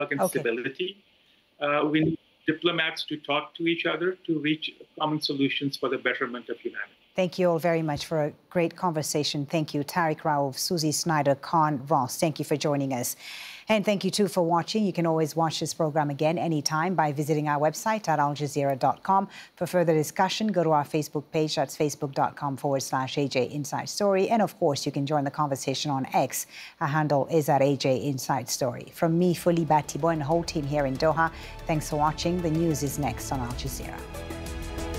and stability. We need diplomats to talk to each other to reach common solutions for the betterment of humanity. Thank you all very much for a great conversation. Thank you, Tariq Raouf, Susie Snyder, Khan Ross. Thank you for joining us. And thank you, too, for watching. You can always watch this program again anytime by visiting our website at aljazeera.com. For further discussion, go to our Facebook page. That's facebook.com/AJ Inside Story. And, of course, you can join the conversation on X. Our handle is at AJ Inside Story. From me, Fuli Batibo, and the whole team here in Doha, thanks for watching. The news is next on Al Jazeera.